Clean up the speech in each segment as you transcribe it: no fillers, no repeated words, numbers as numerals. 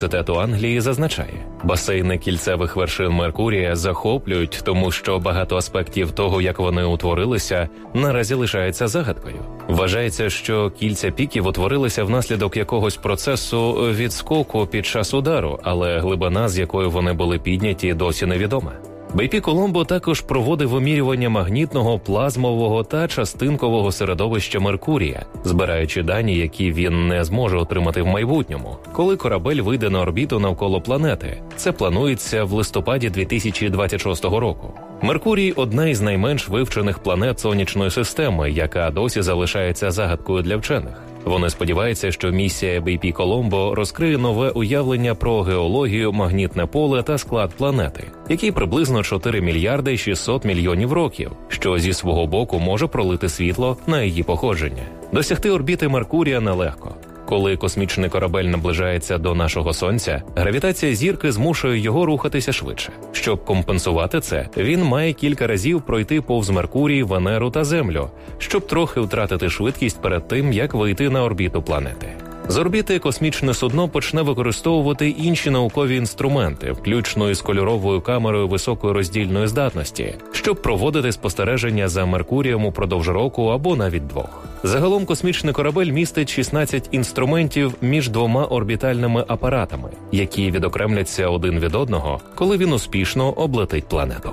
університету Англії зазначає, басейни кільцевих вершин Меркурія захоплюють, тому що багато аспектів того, як вони утворилися, наразі лишається загадкою. Вважається, що кільця піків утворилися внаслідок якогось процесу відскоку під час удару, але глибина, з якою вони були підняті, досі невідома. BP Colombo також проводив вимірювання магнітного, плазмового та частинкового середовища Меркурія, збираючи дані, які він не зможе отримати в майбутньому, коли корабель вийде на орбіту навколо планети. Це планується в листопаді 2026 року. Меркурій – одна із найменш вивчених планет сонячної системи, яка досі залишається загадкою для вчених. Вони сподіваються, що місія BP Colombo розкриє нове уявлення про геологію, магнітне поле та склад планети, який приблизно 4 мільярди 600 мільйонів років, що зі свого боку може пролити світло на її походження. Досягти орбіти Меркурія нелегко. Коли космічний корабель наближається до нашого Сонця, гравітація зірки змушує його рухатися швидше. Щоб компенсувати це, він має кілька разів пройти повз Меркурій, Венеру та Землю, щоб трохи втратити швидкість перед тим, як вийти на орбіту планети. З орбіти космічне судно почне використовувати інші наукові інструменти, включно із кольоровою камерою високої роздільної здатності, щоб проводити спостереження за Меркурієм упродовж року або навіть 2. Загалом космічний корабель містить 16 інструментів між 2 орбітальними апаратами, які відокремляться один від одного, коли він успішно облетить планету.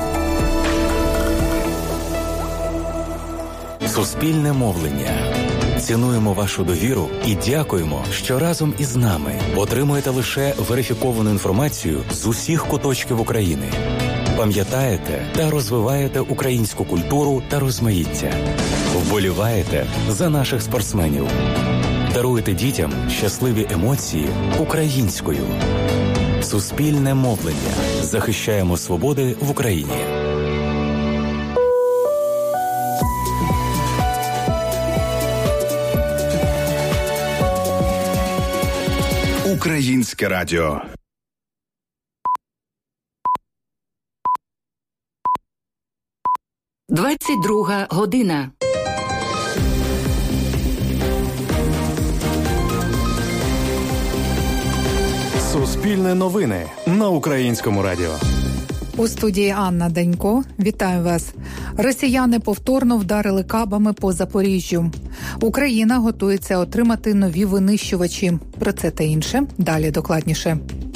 Суспільне мовлення. Цінуємо вашу довіру і дякуємо, що разом із нами отримуєте лише верифіковану інформацію з усіх куточків України. Пам'ятаєте та розвиваєте українську культуру та розмаїття. Вболіваєте за наших спортсменів. Даруєте дітям щасливі емоції українською. Суспільне мовлення. Захищаємо свободи в Україні. Українське радіо. – 22 година. Суспільне новини на Українському радіо. У студії Анна Данько. Вітаю вас. Росіяни повторно вдарили кабами по Запоріжжю. Україна готується отримати нові винищувачі. Про це та інше далі докладніше.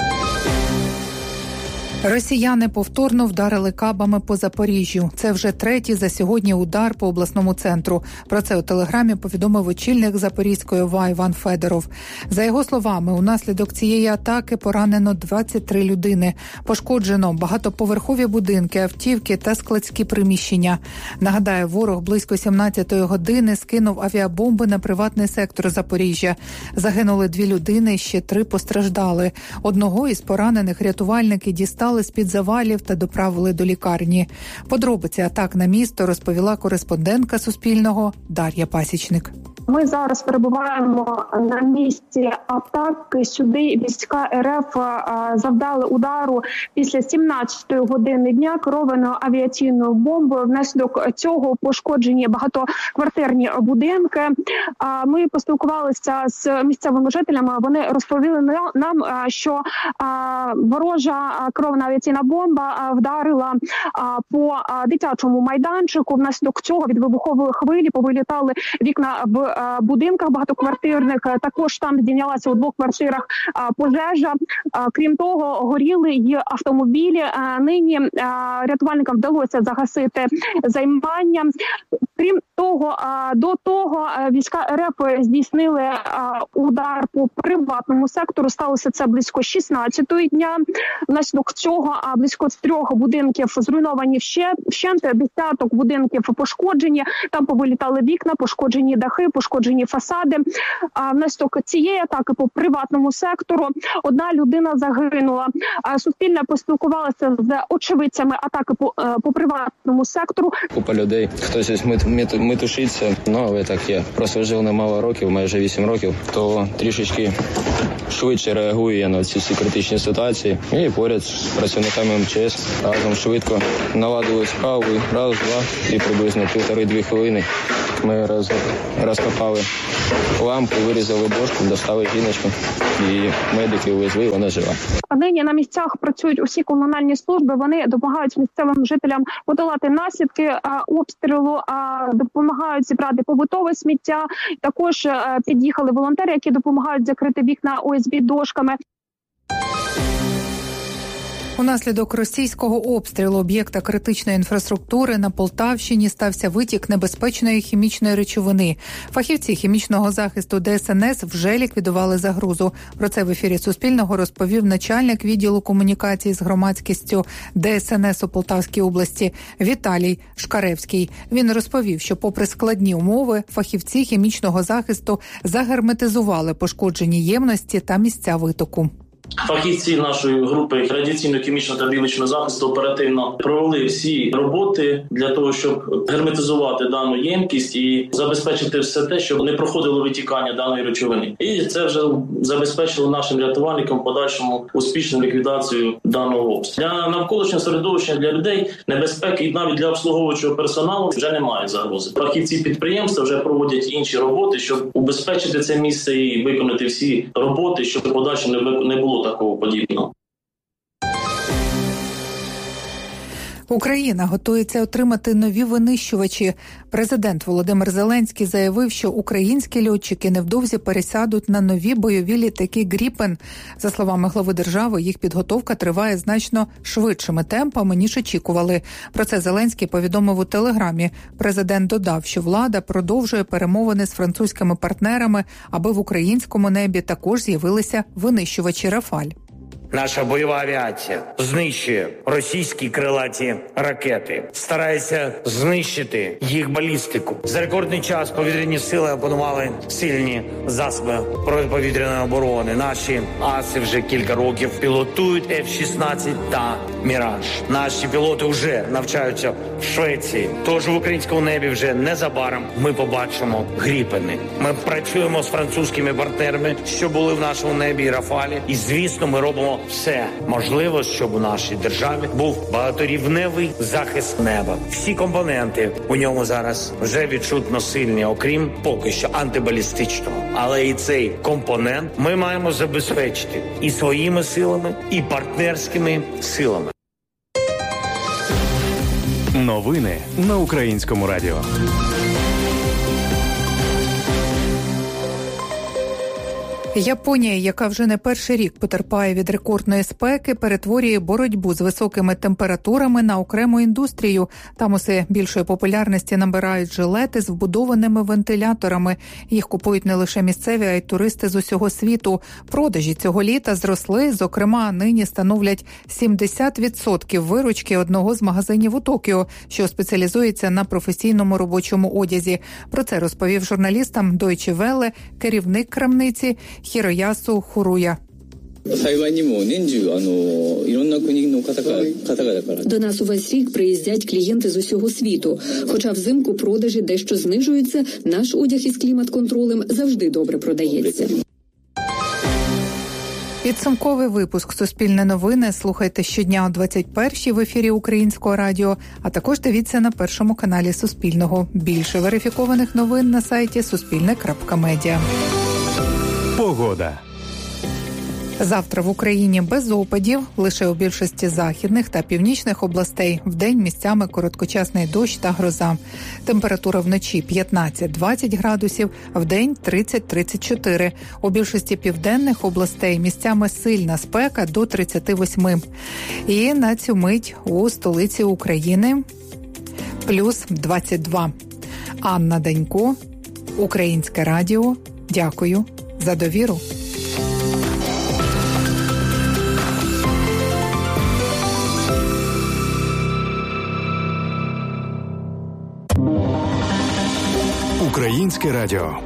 Росіяни повторно вдарили кабами по Запоріжжю. Це вже третій за сьогодні удар по обласному центру. Про це у Телеграмі повідомив очільник Запорізької ОВА Іван Федоров. За його словами, унаслідок цієї атаки поранено 23 людини. Пошкоджено багатоповерхові будинки, автівки та складські приміщення. Нагадаю, ворог близько 17-ї години скинув авіабомби на приватний сектор Запоріжжя. Загинули 2 людини, ще 3 постраждали. Одного із поранених рятувальники дістали з-під завалів та доправили до лікарні. Подробиці атак на місто розповіла кореспондентка Суспільного Дар'я Пасічник. Ми зараз перебуваємо на місці атаки. Сюди війська РФ завдали удару після 17-ї години дня керованою авіаційною бомбою. Внаслідок цього пошкоджені багатоквартирні будинки. Ми поспілкувалися з місцевими жителями. Вони розповіли нам, що ворожа керована авіаційна бомба вдарила по дитячому майданчику. Внаслідок цього від вибухової хвилі повилітали вікна в будинках багатоквартирних. Також там здійнялася у 2 квартирах пожежа. Крім того, горіли й автомобілі. Нині рятувальникам вдалося загасити займання. Крім того, до того війська РФ здійснили удар по приватному сектору. Сталося це близько 16-ї дня. Внаслідок цього близько 3 будинків зруйновані вщент, десяток будинків пошкоджені. Там повилітали вікна, пошкоджені дахи, пошкоджені фасади. Внаслідок цієї атаки по приватному сектору 1 людина загинула. Суспільне поспілкувалося з очевидцями атаки по приватному сектору. Купа людей, хтось ось метушиться, але так я прослужив немало років, майже 8 років, то трішечки швидше реагую я на ці всі критичні ситуації. І поряд з працівниками МЧС разом швидко наладили справу. Раз, 2 і приблизно 1,5-2 хвилини ми розкопали лампу, вирізали бошку, достали жіночку, і медики увезли, вона жива. А нині на місцях працюють усі комунальні служби, вони допомагають місцевим жителям подолати наслідки обстрілу, допомагають зібрати побутове сміття. Також під'їхали волонтери, які допомагають закрити вікна ОСБ-дошками. Унаслідок російського обстрілу об'єкта критичної інфраструктури на Полтавщині стався витік небезпечної хімічної речовини. Фахівці хімічного захисту ДСНС вже ліквідували загрозу. Про це в ефірі Суспільного розповів начальник відділу комунікації з громадськістю ДСНС у Полтавській області Віталій Шкаревський. Він розповів, що попри складні умови, фахівці хімічного захисту загерметизували пошкоджені ємності та місця витоку. Фахівці нашої групи радіаційно-хімічного та біологічного захисту оперативно провели всі роботи для того, щоб герметизувати дану ємкість і забезпечити все те, щоб не проходило витікання даної речовини. І це вже забезпечило нашим рятувальникам подальшому успішну ліквідацію даного обстрілу. Для навколишнього середовища, для людей небезпеки і навіть для обслуговуючого персоналу вже немає загрози. Фахівці підприємства вже проводять інші роботи, щоб убезпечити це місце і виконати всі роботи, щоб подальше не було такого подібного. Україна готується отримати нові винищувачі. Президент Володимир Зеленський заявив, що українські льотчики невдовзі пересядуть на нові бойові літаки «Гріпен». За словами глави держави, їх підготовка триває значно швидшими темпами, ніж очікували. Про це Зеленський повідомив у Телеграмі. Президент додав, що влада продовжує перемовини з французькими партнерами, аби в українському небі також з'явилися винищувачі «Рафаль». Наша бойова авіація знищує російські крилаті ракети, старається знищити їх балістику. За рекордний час повітряні сили опанували сильні засоби протиповітряної оборони. Наші аси вже кілька років пілотують F-16 та «Міраж». Наші пілоти вже навчаються в Швеції. Тож в українському небі вже незабаром ми побачимо «Гріпени». Ми працюємо з французькими партнерами, що були в нашому небі і «Рафалі». І, звісно, ми робимо все можливо, щоб у нашій державі був багаторівневий захист неба. Всі компоненти у ньому зараз вже відчутно сильні, окрім поки що антибалістичного. Але і цей компонент ми маємо забезпечити і своїми силами, і партнерськими силами. Новини на Українському радіо. Японія, яка вже не перший рік потерпає від рекордної спеки, перетворює боротьбу з високими температурами на окрему індустрію. Там усе більшої популярності набирають жилети з вбудованими вентиляторами. Їх купують не лише місцеві, а й туристи з усього світу. Продажі цього літа зросли, зокрема, нині становлять 70% виручки одного з магазинів у Токіо, що спеціалізується на професійному робочому одязі. Про це розповів журналістам Deutsche Welle керівник крамниці Хіроясу Хуруя. До нас увесь рік приїздять клієнти з усього світу. Хоча взимку продажі дещо знижуються, наш одяг із клімат-контролем завжди добре продається. Підсумковий випуск «Суспільне новини» слухайте щодня о 21-й в ефірі Українського радіо, а також дивіться на першому каналі Суспільного. Більше верифікованих новин на сайті suspilne.media. Погода. Завтра в Україні без опадів, лише у більшості західних та північних областей. Вдень місцями короткочасний дощ та гроза. Температура вночі 15-20 градусів, вдень 30-34. У більшості південних областей місцями сильна спека до 38. І на цю мить у столиці України плюс 22. Анна Данько, Українське радіо. Дякую за довіру. Українське радіо.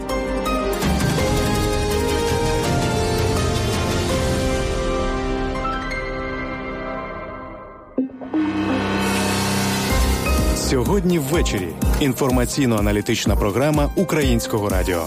Сьогодні ввечері. Інформаційно-аналітична програма Українського радіо.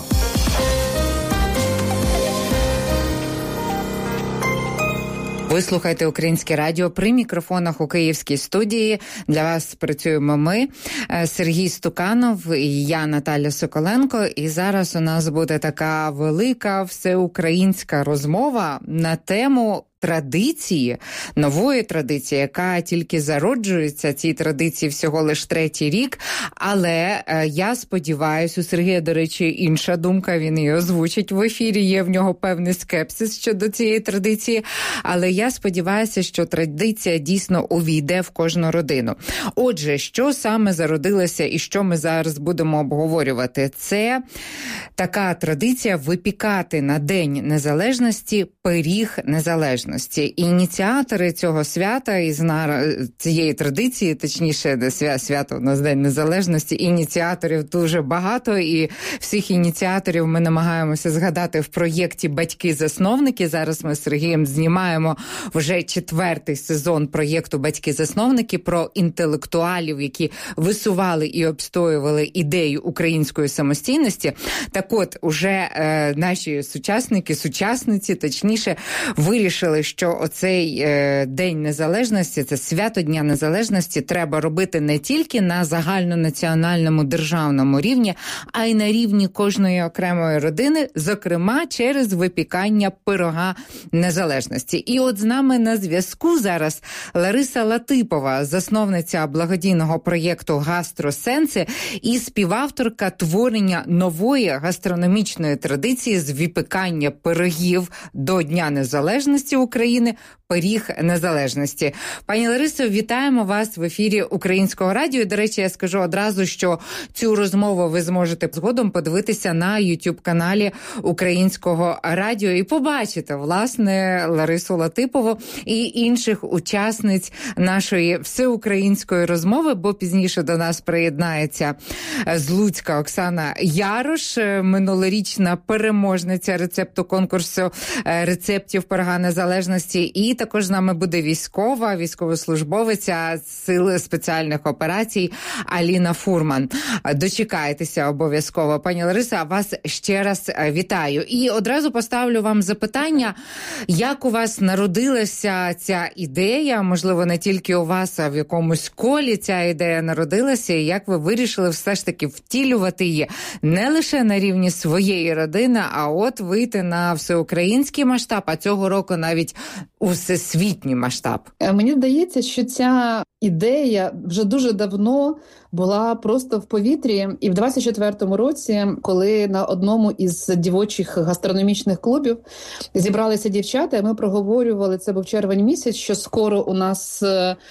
Ви слухаєте Українське радіо. При мікрофонах у Київській студії для вас працюємо ми, Сергій Стуканов і я, Наталя Соколенко. І зараз у нас буде така велика всеукраїнська розмова на тему традиції, нової традиції, яка тільки зароджується, цій традиції всього лиш 3-й рік, але я сподіваюся, у Сергія, до речі, інша думка, він її озвучить в ефірі, є в нього певний скепсис щодо цієї традиції, але я сподіваюся, що традиція дійсно увійде в кожну родину. Отже, що саме зародилося і що ми зараз будемо обговорювати? Це така традиція випікати на День Незалежності пиріг незалежності. Ініціатори цього свята і цієї традиції, точніше, свято у нас День Незалежності, ініціаторів дуже багато, і всіх ініціаторів ми намагаємося згадати в проєкті «Батьки-засновники». Зараз ми з Сергієм знімаємо вже 4-й сезон проєкту «Батьки-засновники» про інтелектуалів, які висували і обстоювали ідею української самостійності. Так от, уже наші сучасниці, точніше, вирішили, що оцей День Незалежності, це свято Дня Незалежності, треба робити не тільки на загальнонаціональному державному рівні, а й на рівні кожної окремої родини, зокрема через випікання пирога незалежності. І от з нами на зв'язку зараз Лариса Латипова, засновниця благодійного проєкту «Гастросенси» і співавторка творення нової гастрономічної традиції з випікання пирогів до Дня Незалежності України, пиріг незалежності. Пані Ларисо, вітаємо вас в ефірі Українського радіо. І, до речі, я скажу одразу, що цю розмову ви зможете згодом подивитися на YouTube-каналі Українського радіо і побачити, власне, Ларису Латипову і інших учасниць нашої всеукраїнської розмови, бо пізніше до нас приєднається з Луцька Оксана Ярош, минулорічна переможниця рецепту конкурсу рецептів пирога незалежності. І також з нами буде військовослужбовиця Сил спеціальних операцій Аліна Фурман. Дочекайтеся обов'язково. Пані Лариса, вас ще раз вітаю. І одразу поставлю вам запитання, як у вас народилася ця ідея, можливо, не тільки у вас, а в якомусь колі ця ідея народилася, і як ви вирішили все ж таки втілювати її не лише на рівні своєї родини, а от вийти на всеукраїнський масштаб, а цього року навіть у всесвітній масштаб. Мені здається, що ця ідея вже дуже давно була просто в повітрі. І в 24-му році, коли на одному із дівочих гастрономічних клубів зібралися дівчата, і ми проговорювали, це був червень місяць, що скоро у нас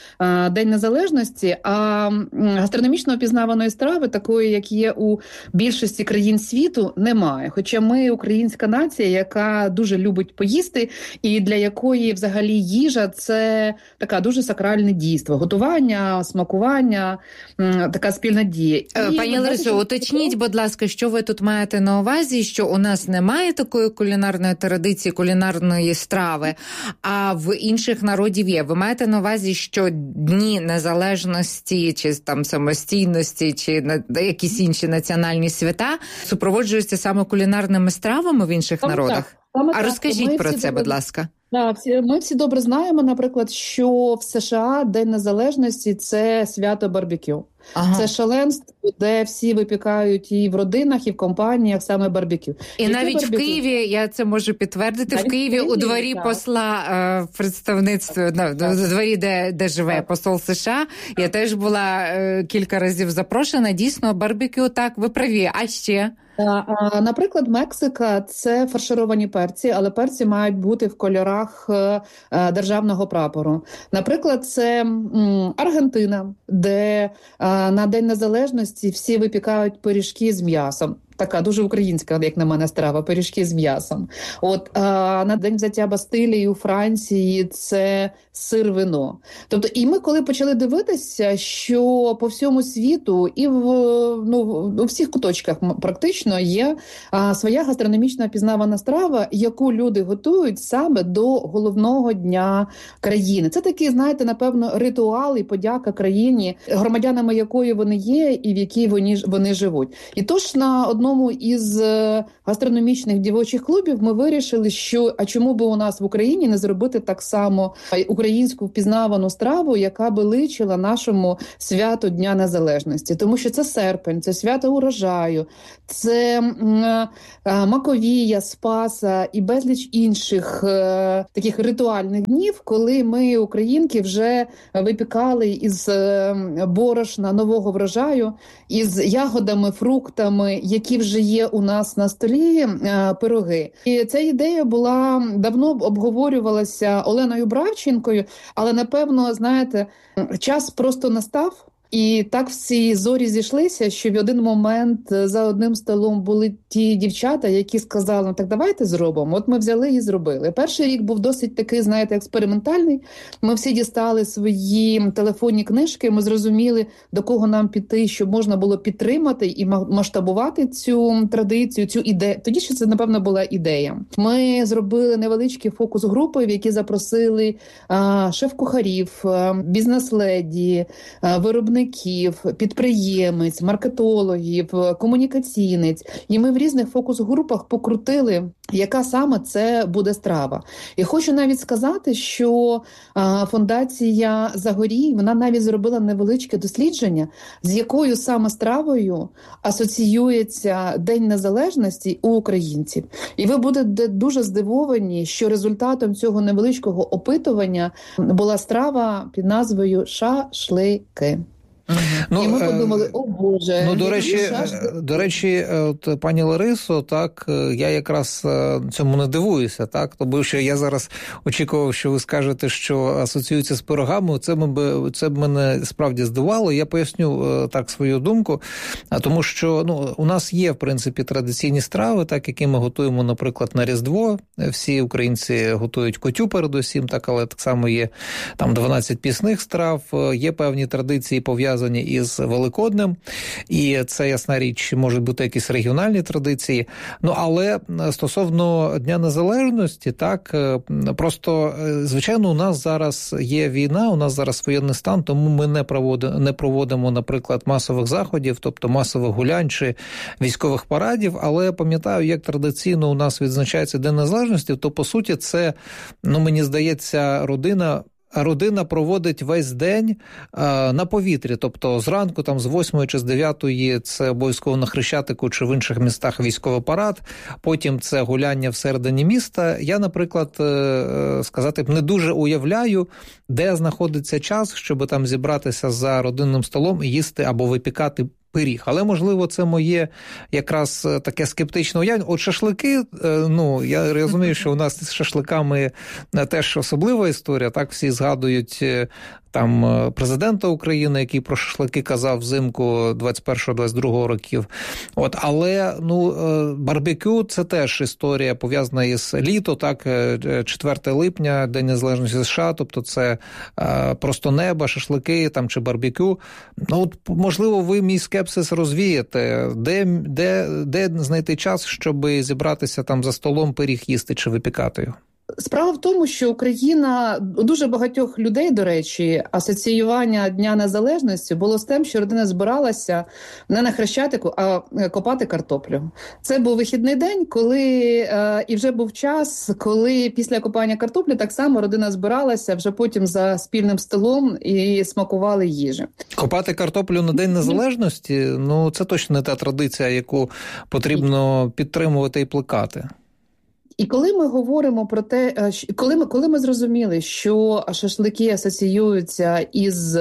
День Незалежності, а гастрономічно опізнаваної страви, такої, як є у більшості країн світу, немає. Хоча ми українська нація, яка дуже любить поїсти, і для якої взагалі їжа – це така дуже сакральне дійство. Готування, смакування, така спільна дія. Пані Ларисо, уточніть, будь ласка, що ви тут маєте на увазі, що у нас немає такої кулінарної традиції, кулінарної страви, а в інших народів є. Ви маєте на увазі, що Дні Незалежності, чи там самостійності, чи якісь інші національні свята супроводжуються саме кулінарними стравами в інших народах? А розкажіть про це, будь ласка. Ми всі добре знаємо, наприклад, що в США День Незалежності – це свято барбекю. Ага. Це шаленство, де всі випікають і в родинах, і в компаніях саме барбекю. І навіть барбекю? В Києві, я це можу підтвердити, навіть в Києві у дворі посла представництва, у дворі, де живе посол США, я теж була кілька разів запрошена. Дійсно, барбекю, так, ви праві. А ще? Наприклад, Мексика – це фаршировані перці, але перці мають бути в кольорах державного прапору. Наприклад, це Аргентина, де на День Незалежності всі випікають пиріжки з м'ясом. Така дуже українська, як на мене, страва, пиріжки з м'ясом. От на День взяття Бастилії у Франції це сир-вино. Тобто, і ми коли почали дивитися, що по всьому світу і у всіх куточках практично є своя гастрономічна пізнавана страва, яку люди готують саме до головного дня країни. Це такий, знаєте, напевно, ритуал і подяка країні, громадянами якої вони є і в якій вони живуть. І тож на одному одному із гастрономічних дівочих клубів ми вирішили, що а чому би у нас в Україні не зробити так само українську впізнавану страву, яка би личила нашому святу Дня Незалежності. Тому що це серпень, це свято урожаю, це Маковія, Спаса і безліч інших таких ритуальних днів, коли ми, українки, вже випікали із борошна нового врожаю, із ягодами, фруктами, які вже є у нас на столі, пироги. І ця ідея була давно обговорювалася Оленою Бравченкою, але, напевно, знаєте, час просто настав. І так всі зорі зійшлися, що в один момент за одним столом були ті дівчата, які сказали, ну так давайте зробимо. От ми взяли і зробили. Перший рік був досить такий, знаєте, експериментальний. Ми всі дістали свої телефонні книжки, ми зрозуміли, до кого нам піти, щоб можна було підтримати і масштабувати цю традицію, цю ідею. Тоді ще це, напевно, була ідея. Ми зробили невеличкі фокус-групи, в які запросили шеф-кухарів, бізнес-леді, виробників, підприємець, маркетологів, комунікаційниць. І ми в різних фокус-групах покрутили, яка саме це буде страва. І хочу навіть сказати, що фондація Загорій, вона навіть зробила невеличке дослідження, з якою саме стравою асоціюється День Незалежності у українців. І ви будете дуже здивовані, що результатом цього невеличкого опитування була страва під назвою шашлики. Ну, і ми подумали, о Боже. Ну, до речі, от, пані Ларисо, так, я якраз цьому не дивуюся, так, тому що я зараз очікував, що ви скажете, що асоціюється з пирогами, це б мене справді здивувало. Я поясню так свою думку, тому що, ну, у нас є, в принципі, традиційні страви, так, які ми готуємо, наприклад, на Різдво. Всі українці готують котю передусім, так, але так само є там 12 пісних страв, є певні традиції пов'язані із Великоднем, і це, ясна річ, можуть бути якісь регіональні традиції. Ну, але стосовно Дня Незалежності, так, просто, звичайно, у нас зараз є війна, у нас зараз воєнний стан, тому ми не проводимо, наприклад, масових заходів, тобто масових гулянь чи військових парадів, але пам'ятаю, як традиційно у нас відзначається День Незалежності, то, по суті, це, ну, мені здається, родина проводить весь день на повітрі, тобто зранку там з 8 чи з 9 це обов'язково на Хрещатику чи в інших містах військовий парад, потім це гуляння всередині міста. Я, наприклад, сказати б, не дуже уявляю, де знаходиться час, щоб там зібратися за родинним столом і їсти або випікати пиріг. Але, можливо, це моє якраз таке скептичне уявлення. От шашлики, ну, я розумію, що у нас з шашликами теж особлива історія, так, всі згадують там президента України, який про шашлики казав взимку 21-22 років. От, але, ну, барбекю – це теж історія пов'язана із літо, так, 4 липня, День Незалежності США, тобто це просто небо, шашлики там чи барбекю. Ну, от, можливо, ви мій скепсис розвієте. Де знайти час, щоб зібратися там за столом, пиріг їсти чи випікати його? Справа в тому, що Україна, у дуже багатьох людей, до речі, асоціювання Дня Незалежності було з тим, що родина збиралася не на Хрещатику, а копати картоплю. Це був вихідний день, коли і вже був час, коли після копання картоплі так само родина збиралася вже потім за спільним столом і смакували їжі. Копати картоплю на День Незалежності, ну це точно не та традиція, яку потрібно підтримувати і плекати. І коли ми говоримо про те, коли ми зрозуміли, що шашлики асоціюються із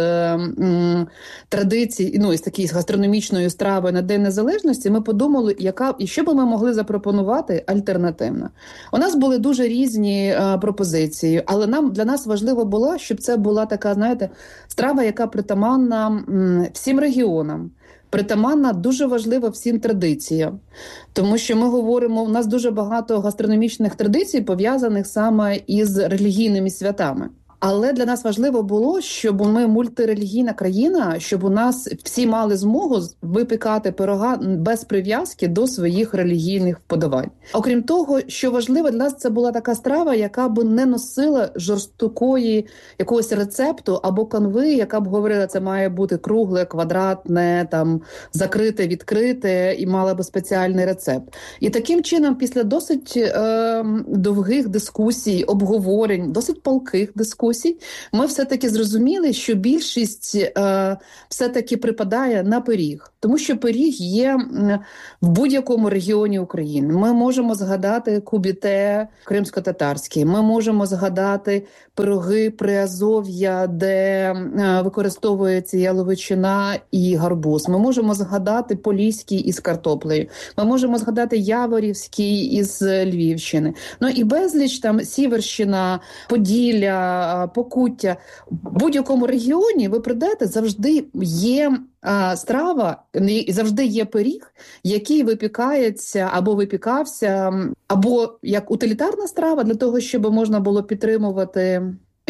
традицій, ну, із такої гастрономічної страви на День Незалежності, ми подумали, що би ми могли запропонувати альтернативно. У нас були дуже різні пропозиції, але для нас важливо було, щоб це була така, знаєте, страва, яка притаманна всім регіонам. Притаманна, дуже важлива всім традиціям. Тому що ми говоримо, у нас дуже багато гастрономічних традицій, пов'язаних саме із релігійними святами. Але для нас важливо було, щоб ми мультирелігійна країна, щоб у нас всі мали змогу випікати пирога без прив'язки до своїх релігійних вподобань. Окрім того, що важливо для нас, це була така страва, яка б не носила жорстокої якогось рецепту або канви, яка б говорила, це має бути кругле, квадратне, там закрите, відкрите, і мала б спеціальний рецепт. І таким чином, після досить довгих дискусій, обговорень, досить палких дискусій, ми все-таки зрозуміли, що більшість все-таки припадає на пиріг. Тому що пиріг є в будь-якому регіоні України. Ми можемо згадати кубіте кримсько-татарський, ми можемо згадати пироги Приазов'я, де використовується яловичина і гарбуз. Ми можемо згадати поліський із картоплею. Ми можемо згадати яворівський із Львівщини. Ну і безліч там Сіверщина, Поділля, Покуття. В будь-якому регіоні ви прийдете, завжди є страва, і завжди є пиріг, який випікається або випікався, або як утилітарна страва для того, щоб можна було підтримувати,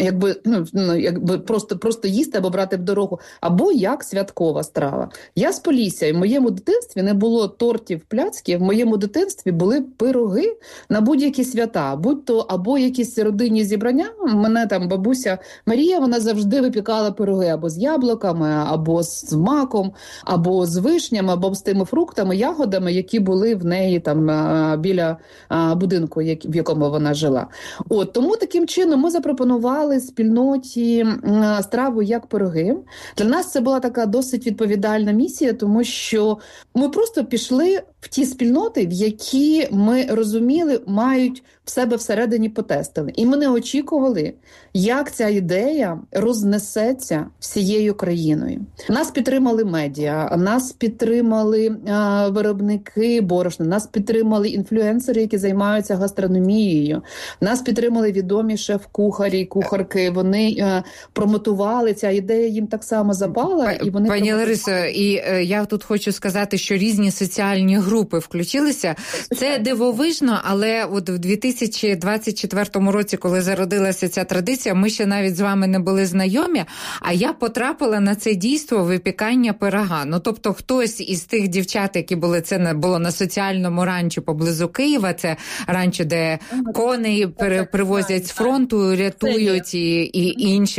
якби просто їсти або брати в дорогу, або як святкова страва. Я з Полісся, і в моєму дитинстві не було тортів, пляцків, в моєму дитинстві були пироги на будь-які свята, будь-то або якісь родинні зібрання. Мене там бабуся Марія, вона завжди випікала пироги або з яблуками, або з маком, або з вишнями, або з тими фруктами, ягодами, які були в неї там біля будинку, в якому вона жила. Тому таким чином ми запропонували спільноті страву як пироги. Для нас це була така досить відповідальна місія, тому що ми просто пішли в ті спільноти, в які ми розуміли, мають в себе всередині потестили. І ми не очікували, як ця ідея рознесеться всією країною. Нас підтримали медіа, нас підтримали виробники борошна, нас підтримали інфлюенсери, які займаються гастрономією, нас підтримали відомі шеф-кухарі, кухарки. Вони промотували, ця ідея їм так само запала. І вони Пані Ларисо, і я тут хочу сказати, що різні соціальні групи включилися. Це дивовижно, але от в 2024 році, коли зародилася ця традиція, ми ще навіть з вами не були знайомі, а я потрапила на це дійство випікання пирога. Ну, тобто хтось із тих дівчат, які були, це було на соціальному ранчо поблизу Києва, це ранчо, де коней привозять з фронту, рятують і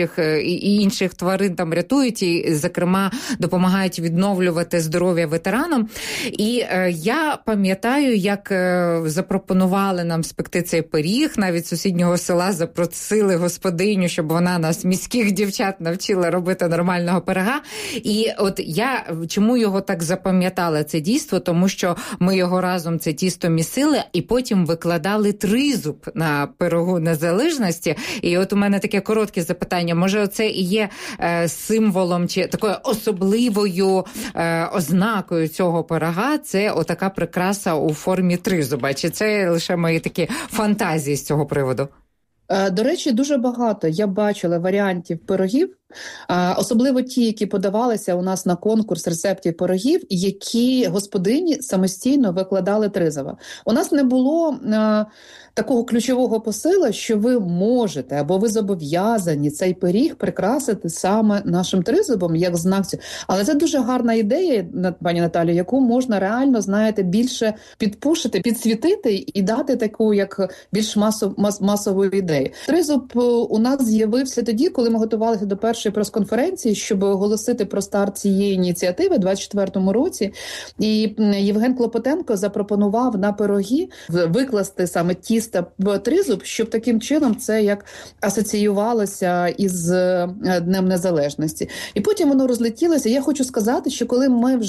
інших тварин там рятують, і, зокрема, допомагають відновлювати здоров'я ветеранам. І я пам'ятаю, як запропонували нам спекти цей пиріг, навіть з сусіднього села запросили господиню, щоб вона нас, міських дівчат, навчила робити нормального пирога. І от я чому його так запам'ятала, це дійство, тому що ми його разом, це тісто, місили, і потім викладали тризуб на пирогу незалежності. І от у мене таке коротке запитання, може оце і є символом чи такою особливою ознакою цього пирога, це отака прикраса у формі тризуба? Чи це лише мої такі фантазії з цього приводу? До речі, дуже багато я бачила варіантів пирогів, особливо ті, які подавалися у нас на конкурс рецептів пирогів, які господині самостійно викладали тризуба. У нас не було такого ключового посила, що ви можете або ви зобов'язані цей пиріг прикрасити саме нашим тризубом, як знак цього. Але це дуже гарна ідея, пані Наталію, яку можна реально, знаєте, більше підпушити, підсвітити і дати таку, як більш масову ідею. Тризуб у нас з'явився тоді, коли ми готувалися до першої прес-конференції, щоб оголосити про старт цієї ініціативи у 2024 році. І Євген Клопотенко запропонував на пироги викласти саме тіста в тризуб, щоб таким чином це як асоціювалося із Днем Незалежності. І потім воно розлетілося. Я хочу сказати, що коли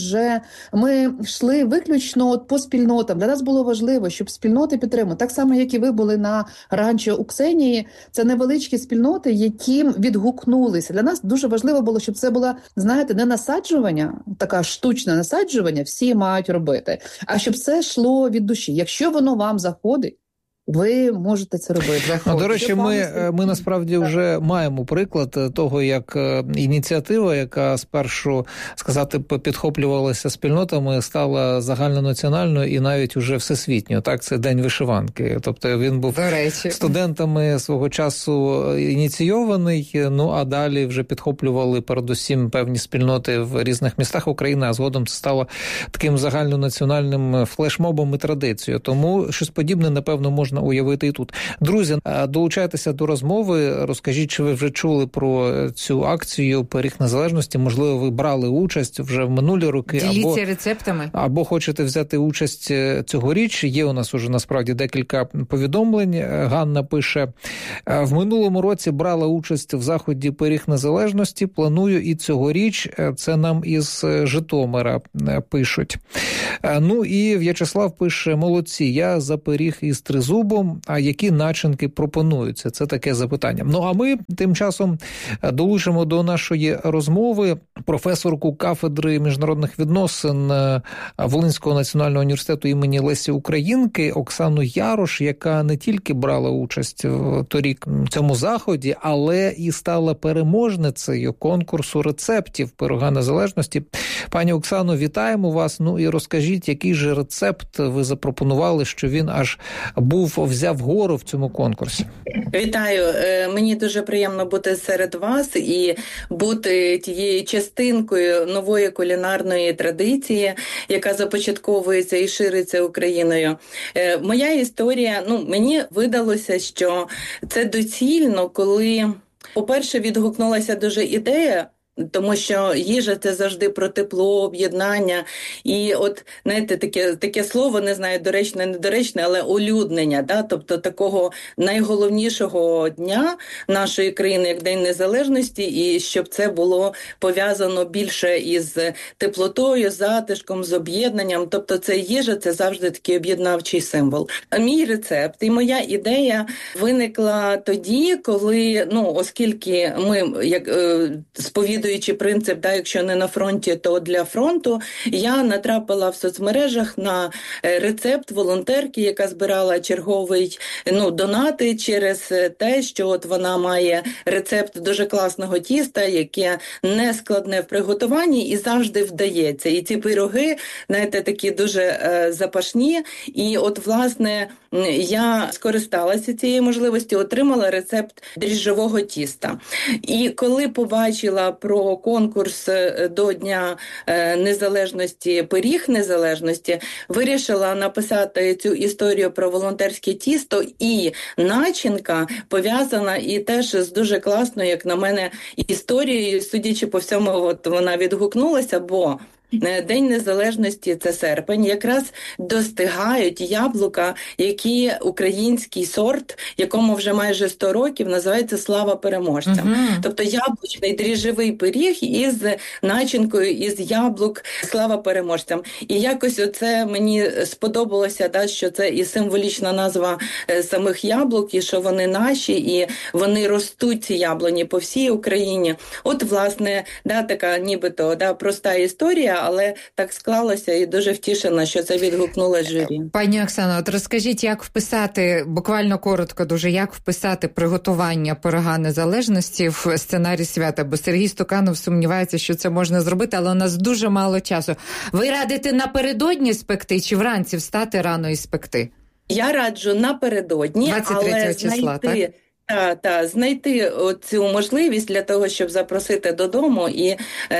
ми йшли виключно от по спільнотам, для нас було важливо, щоб спільноти підтримали. Так само, як і ви були на ранчо у Ксенії, це невеличкі спільноти, які відгукнулися. Для нас дуже важливо було, щоб це було, знаєте, не насаджування, така штучне насаджування, всі мають робити, а щоб це йшло від душі. Якщо воно вам заходить, ви можете це робити. До речі, ми насправді вже маємо приклад того, як ініціатива, яка спершу, сказати, підхоплювалася спільнотами, стала загальнонаціональною і навіть уже всесвітньою. Так, це День вишиванки. Тобто він був студентами свого часу ініційований, ну а далі вже підхоплювали передусім певні спільноти в різних містах України, а згодом це стало таким загальнонаціональним флешмобом і традицією. Тому щось подібне, напевно, можна уявити і тут. Друзі, долучайтеся до розмови, розкажіть, чи ви вже чули про цю акцію «Пиріг Незалежності», можливо, ви брали участь вже в минулі роки. Діліться рецептами. Або хочете взяти участь цьогоріч. Є у нас уже насправді декілька повідомлень. Ганна пише: в минулому році брала участь в заході «Пиріг Незалежності», планую і цьогоріч. Це нам із Житомира пишуть. Ну і В'ячеслав пише: молодці, я за пиріг із тризубом, а які начинки пропонуються? Це таке запитання. Ну а ми тим часом долучимо до нашої розмови професорку кафедри міжнародних відносин Волинського національного університету імені Лесі Українки Оксану Ярош, яка не тільки брала участь торік в цьому заході, але і стала переможницею конкурсу рецептів «Пирога Незалежності». Пані Оксано, вітаємо вас. Ну і розкажіть, який же рецепт ви запропонували, що він аж взяв гору в цьому конкурсі? Вітаю. Мені дуже приємно бути серед вас і бути тією частинкою нової кулінарної традиції, яка започатковується і шириться Україною. Моя історія, мені видалося, що це доцільно, коли, по-перше, відгукнулася дуже ідея, тому що їжа – це завжди про тепло, об'єднання. І от, знаєте, таке слово, не знаю, доречне, недоречне, але улюднення, да? Тобто такого найголовнішого дня нашої країни, як День Незалежності, і щоб це було пов'язано більше із теплотою, затишком, з об'єднанням. Тобто це їжа – це завжди такий об'єднавчий символ. Мій рецепт і моя ідея виникла тоді, коли, оскільки ми, як сповідуємо, принцип, якщо не на фронті, то для фронту, я натрапила в соцмережах на рецепт волонтерки, яка збирала черговий донати через те, що от вона має рецепт дуже класного тіста, яке не складне в приготуванні і завжди вдається. І ці пироги, знаєте, такі дуже запашні. І от, власне, я скористалася цією можливістю, отримала рецепт дріжджового тіста. І коли побачила про конкурс до Дня Незалежності, «Пиріг Незалежності», вирішила написати цю історію про волонтерське тісто, і начинка пов'язана і теж з дуже класною, як на мене, історією. Судячи по всьому, от вона відгукнулася, бо День Незалежності – це серпень, якраз достигають яблука, які український сорт, якому вже майже 100 років, називається «Слава переможцям». Тобто яблучний дріжджовий пиріг із начинкою із яблук «Слава переможцям». І якось оце мені сподобалося, що це і символічна назва самих яблук, і що вони наші, і вони ростуть, ці яблуні, по всій Україні. От, власне, така нібито проста історія, але так склалося, і дуже втішена, що це відгукнуло журі. Пані Оксано, от розкажіть, як вписати, буквально коротко дуже, як вписати приготування пирога незалежності в сценарій свята? Бо Сергій Стуканов сумнівається, що це можна зробити, але у нас дуже мало часу. Ви радите напередодні спекти чи вранці встати рано і спекти? Я раджу напередодні, 23 числа, так? Знайти цю можливість для того, щоб запросити додому і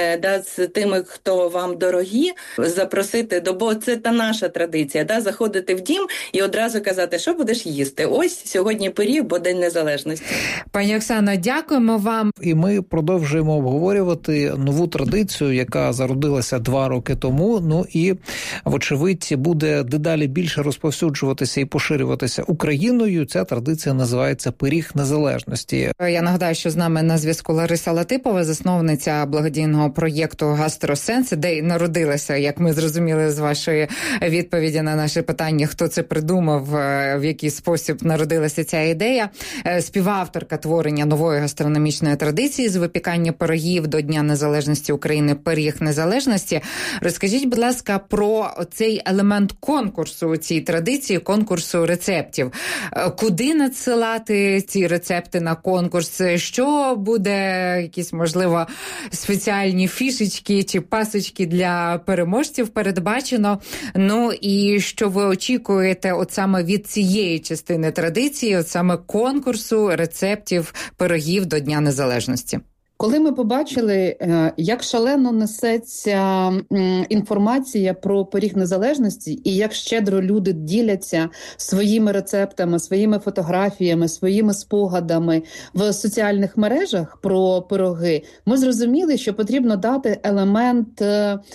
з тими, хто вам дорогі, запросити, бо це та наша традиція, заходити в дім і одразу казати, що будеш їсти. Ось сьогодні пиріг, бо День Незалежності. Пані Оксано, дякуємо вам. І ми продовжуємо обговорювати нову традицію, яка зародилася 2 роки тому, і, вочевидь, буде дедалі більше розповсюджуватися і поширюватися Україною. Ця традиція називається «Пиріг незалежності. Я нагадаю, що з нами на зв'язку Лариса Латипова, засновниця благодійного проєкту «Гастросенс», де й народилася, як ми зрозуміли з вашої відповіді на наше питання, хто це придумав, в який спосіб народилася ця ідея. Співавторка творення нової гастрономічної традиції з випікання пирогів до Дня Незалежності України «Пиріг Незалежності». Розкажіть, будь ласка, про цей елемент конкурсу у цій традиції, конкурсу рецептів. Куди надсилати ці рецепти на конкурс? Що буде, якісь, можливо, спеціальні фішечки чи пасочки для переможців передбачено? Ну і що ви очікуєте от саме від цієї частини традиції, от саме конкурсу рецептів пирогів до Дня Незалежності? Коли ми побачили, як шалено несеться інформація про пиріг незалежності і як щедро люди діляться своїми рецептами, своїми фотографіями, своїми спогадами в соціальних мережах про пироги, ми зрозуміли, що потрібно дати елемент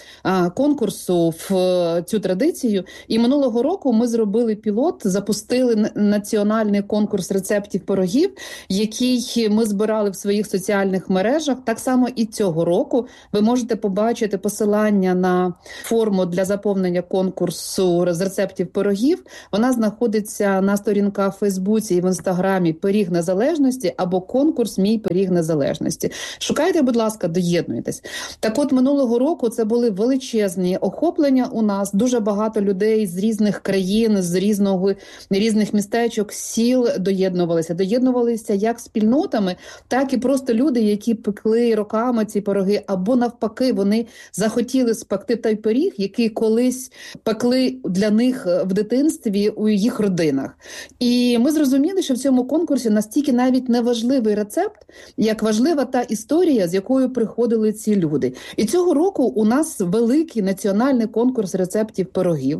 конкурсу в цю традицію. І минулого року ми зробили пілот, запустили національний конкурс рецептів пирогів, який ми збирали в своїх соціальних мережах. Так само і цього року ви можете побачити посилання на форму для заповнення конкурсу з рецептів пирогів. Вона знаходиться на сторінках в Фейсбуці і в Інстаграмі «Пиріг Незалежності» або «Конкурс Мій пиріг незалежності». Шукайте, будь ласка, доєднуйтесь. Так от, минулого року це були величезні охоплення у нас. Дуже багато людей з різних країн, з різних містечок, сіл доєднувалися як спільнотами, так і просто люди, які пекли роками ці пироги, або навпаки, вони захотіли спекти той пиріг, який колись пекли для них в дитинстві у їх родинах. І ми зрозуміли, що в цьому конкурсі настільки навіть не важливий рецепт, як важлива та історія, з якою приходили ці люди. І цього року у нас великий національний конкурс рецептів пирогів,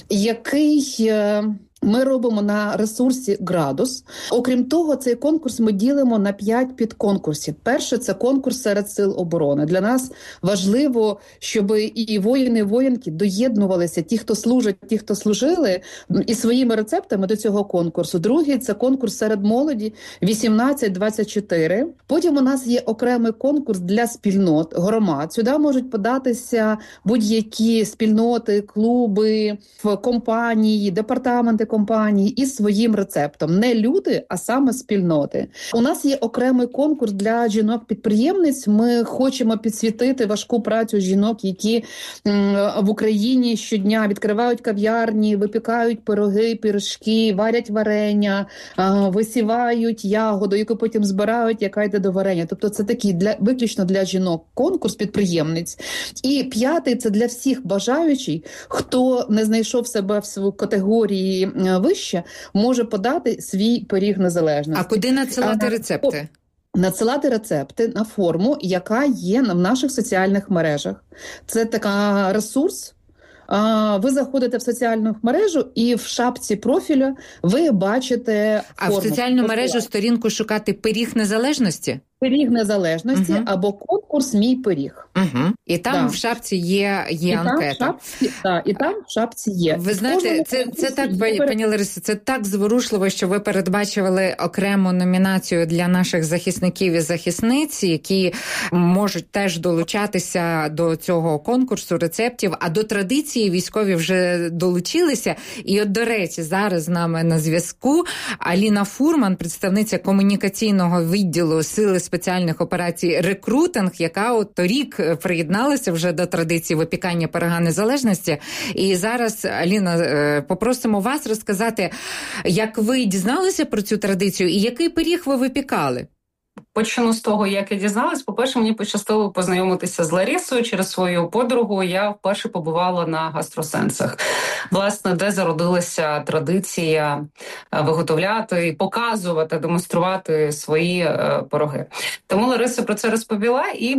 який ми робимо на ресурсі «Градус». Окрім того, цей конкурс ми ділимо на 5 підконкурсів. Перше – це конкурс серед сил оборони. Для нас важливо, щоб і воїни, і воїнки доєднувалися, ті, хто служать, ті, хто служили, і своїми рецептами до цього конкурсу. Другий – це конкурс серед молоді 18-24. Потім у нас є окремий конкурс для спільнот, громад. Сюди можуть податися будь-які спільноти, клуби, компанії, департаменти компанії із своїм рецептом. Не люди, а саме спільноти. У нас є окремий конкурс для жінок-підприємниць. Ми хочемо підсвітити важку працю жінок, які в Україні щодня відкривають кав'ярні, випікають пироги, пиріжки, варять варення, висівають ягоду, яку потім збирають, яка йде до варення. Тобто це такий виключно для жінок конкурс підприємниць. І 5-й – це для всіх бажаючих, хто не знайшов себе в категорії вище, може подати свій пиріг незалежності. А куди надсилати рецепти? Надсилати рецепти на форму, яка є в наших соціальних мережах. Це така ресурс. Ви заходите в соціальну мережу і в шапці профіля ви бачите форму. А в соціальну мережу сторінку шукати «Пиріг незалежності»? «Пиріг незалежності» або конкурс «Мій пиріг». І там в шапці є анкета. І там в шапці є. Ви знаєте, це так, пані Ларисо, це так зворушливо, що ви передбачили окрему номінацію для наших захисників і захисниць, які можуть теж долучатися до цього конкурсу рецептів, а до традиції військові вже долучилися. І от, до речі, зараз з нами на зв'язку Аліна Фурман, представниця комунікаційного відділу Сили спеціальних операцій «Рекрутинг», яка от торік приєдналася вже до традиції випікання пирога незалежності. І зараз, Аліна, попросимо вас розказати, як ви дізналися про цю традицію і який пиріг ви випікали? Почну з того, як я дізналась. По-перше, мені пощастило познайомитися з Ларисою через свою подругу. Я вперше побувала на гастросенсах, власне, де зародилася традиція виготовляти і показувати, демонструвати свої пироги. Тому Лариса про це розповіла, і